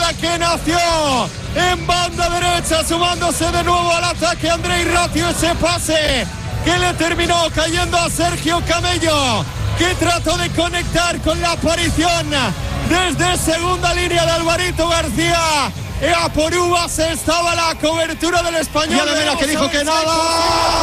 jugada que nació en banda derecha, sumándose de nuevo al ataque Andrei Racio, ese pase que le terminó cayendo a Sergio Camello, que trató de conectar con la aparición desde segunda línea de Alvarito García. A por uvas estaba la cobertura del español. Y Mera, que dijo que nada.